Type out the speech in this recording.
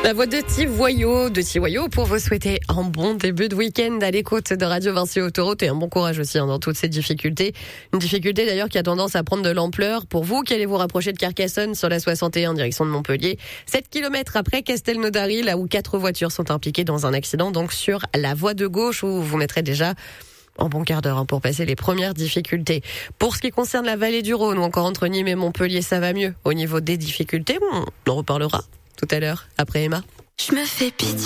La voix de Tivoyot pour vous souhaiter un bon début de week-end à l'écoute de Radio Vinci Autoroute et un bon courage aussi dans toutes ces difficultés. Une difficulté d'ailleurs qui a tendance à prendre de l'ampleur pour vous qui allez vous rapprocher de Carcassonne sur la 61 en direction de Montpellier. 7 km après Castelnaudary, là où 4 voitures sont impliquées dans un accident, donc sur la voie de gauche où vous mettrez déjà en bon quart d'heure pour passer les premières difficultés. Pour ce qui concerne la vallée du Rhône ou encore entre Nîmes et Montpellier, ça va mieux. Au niveau des difficultés, on en reparlera tout à l'heure après Emma. Je me fais pitié.